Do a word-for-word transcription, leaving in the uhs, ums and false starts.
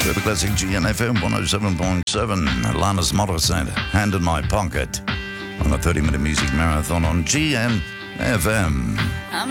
with the classic G N F M one oh seven point seven. Alanis Morissette, Hand in My Pocket, on a thirty-minute music marathon on G N F M.